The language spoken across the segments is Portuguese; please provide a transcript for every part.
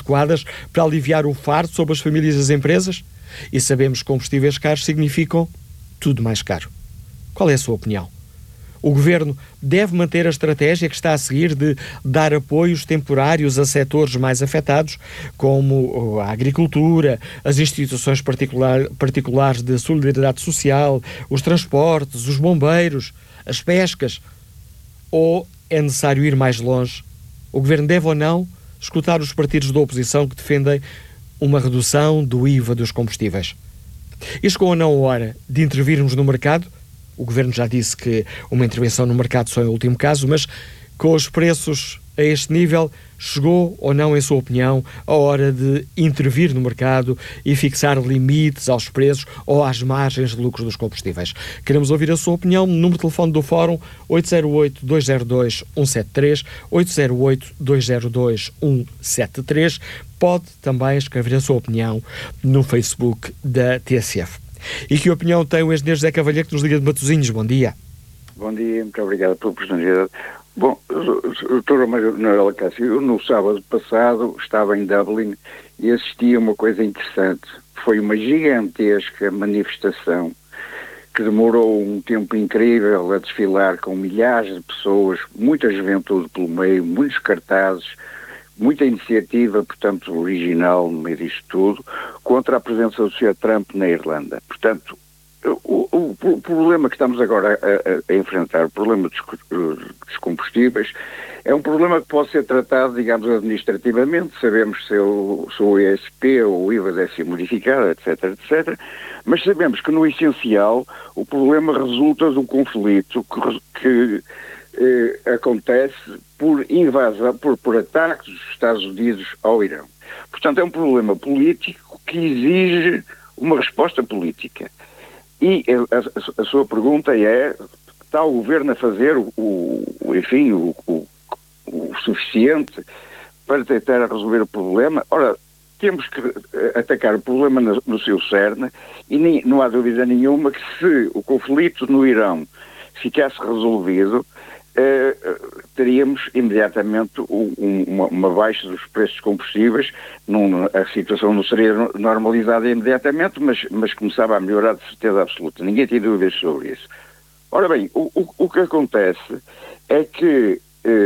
adequadas para aliviar o fardo sobre as famílias e as empresas? E sabemos que combustíveis caros significam tudo mais caro. Qual é a sua opinião? O Governo deve manter a estratégia que está a seguir de dar apoios temporários a setores mais afetados, como a agricultura, as instituições particulares de solidariedade social, os transportes, os bombeiros, as pescas? Ou é necessário ir mais longe? O Governo deve ou não escutar os partidos da oposição que defendem uma redução do IVA dos combustíveis? E chegou ou não a hora de intervirmos no mercado? O Governo já disse que uma intervenção no mercado só é o último caso, mas com os preços a este nível, chegou ou não, em sua opinião, a hora de intervir no mercado e fixar limites aos preços ou às margens de lucro dos combustíveis? Queremos ouvir a sua opinião. Número de telefone do Fórum 808-202-173, 808-202-173. Pode também escrever a sua opinião no Facebook da TSF. E que opinião tem o engenheiro José Cavalheiro, que nos liga de Matosinhos? Bom dia. Bom dia, muito obrigado pela oportunidade. Bom, doutora Manuela Cássio, eu no sábado passado estava em Dublin e assisti a uma coisa interessante. Foi uma gigantesca manifestação que demorou um tempo incrível a desfilar, com milhares de pessoas, muita juventude pelo meio, muitos cartazes, muita iniciativa, portanto, original no meio disto tudo, contra a presença do Sr. Trump na Irlanda. Portanto, o problema que estamos agora a enfrentar, o problema dos combustíveis, é um problema que pode ser tratado, digamos, administrativamente. Sabemos se o ESP ou o IVA deve ser modificado, etc., etc., mas sabemos que, no essencial, o problema resulta do conflito que acontece por invasão, por ataques dos Estados Unidos ao Irão. Portanto, é um problema político que exige uma resposta política. E a sua pergunta é: está o Governo a fazer o suficiente para tentar resolver o problema? Ora, temos que atacar o problema no seu cerne, e não há dúvida nenhuma que, se o conflito no Irão ficasse resolvido, teríamos imediatamente uma baixa dos preços dos combustíveis. A situação não seria normalizada imediatamente, mas começava a melhorar de certeza absoluta. Ninguém tem dúvidas sobre isso. Ora bem, o que acontece é que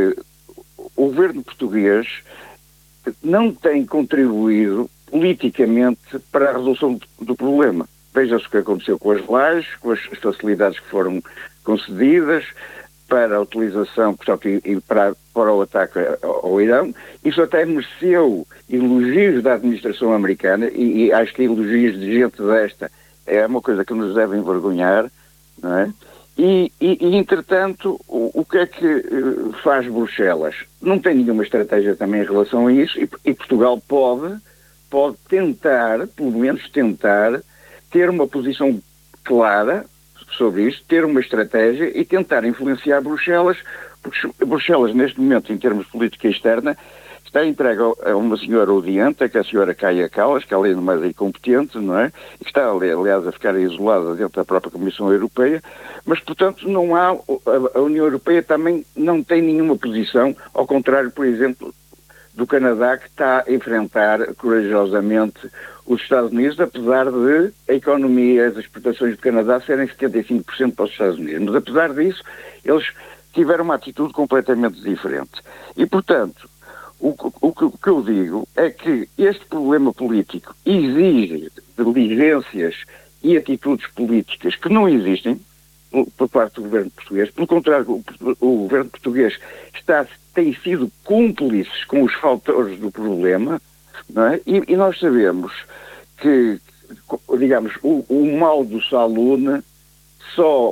o governo português não tem contribuído politicamente para a resolução do problema. Veja-se o que aconteceu com as lajes, com as facilidades que foram concedidas para a utilização, portanto, e para o ataque ao Irão. Isso até mereceu elogios da administração americana, e acho que elogios de gente desta é uma coisa que nos deve envergonhar, não é? E entretanto, o que é que faz Bruxelas? Não tem nenhuma estratégia também em relação a isso, e Portugal pode tentar, pelo menos tentar, ter uma posição clara sobre isto, ter uma estratégia e tentar influenciar Bruxelas, porque Bruxelas, neste momento, em termos de política externa, está entregue a uma senhora odianta, que é a senhora Kaja Kallas, que além de mais é incompetente, não é? E que está, aliás, a ficar isolada dentro da própria Comissão Europeia, mas, portanto, não há, a União Europeia também não tem nenhuma posição, ao contrário, por exemplo, do Canadá, que está a enfrentar corajosamente os Estados Unidos, apesar de a economia, as exportações do Canadá serem 75% para os Estados Unidos. Mas, apesar disso, eles tiveram uma atitude completamente diferente. E, portanto, o que eu digo é que este problema político exige diligências e atitudes políticas que não existem por parte do governo português. Pelo contrário, o governo português tem sido cúmplices com os fatores do problema, não é? E nós sabemos que, digamos, o mal do Salune, só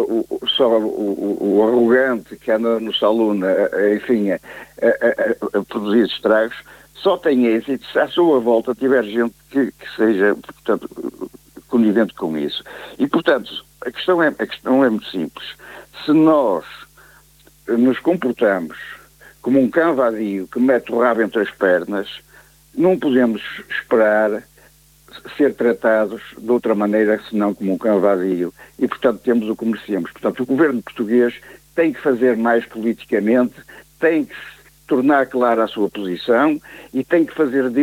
o arrogante que anda no Salune, enfim, a produzir estragos, só tem êxito se à sua volta tiver gente que seja, portanto, conivente com isso. E, portanto, a questão é muito simples. Se nós nos comportamos como um cão vadio que mete o rabo entre as pernas, não podemos esperar ser tratados de outra maneira senão como um cão vadio. E, portanto, temos o que merecemos. Portanto, o governo português tem que fazer mais politicamente, tem que tornar clara a sua posição e tem que fazer